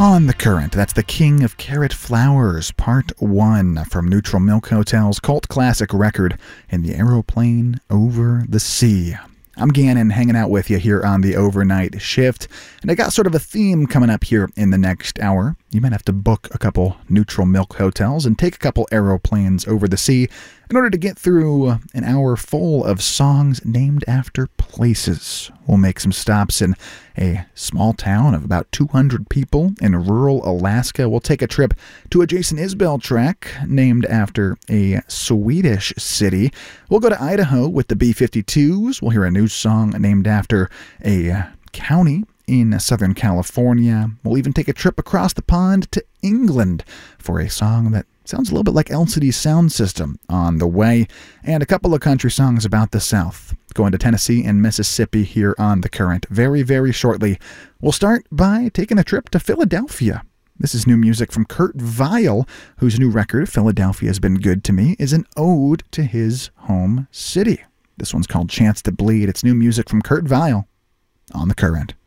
On the Current, that's The King of Carrot Flowers, Part 1 from Neutral Milk Hotel's cult classic record, In the Aeroplane Over the Sea. I'm Gannon, hanging out with you here on the overnight shift, and I got sort of a theme coming up here in the next hour. You might have to book a couple Neutral Milk hotels and take a couple aeroplanes over the sea in order to get through an hour full of songs named after places. We'll make some stops in a small town of about 200 people in rural Alaska. We'll take a trip to a Jason Isbell track named after a Swedish city. We'll go to Idaho with the B-52s. We'll hear a new song named after a county in Southern California. We'll even take a trip across the pond to England for a song that sounds a little bit like LCD Sound System on the way, and a couple of country songs about the South. Going to Tennessee and Mississippi here on The Current very, very shortly. We'll start by taking a trip to Philadelphia. This is new music from Kurt Vile, whose new record, Philadelphia Has Been Good to Me, is an ode to his home city. This one's called Chance to Bleed. It's new music from Kurt Vile on The Current.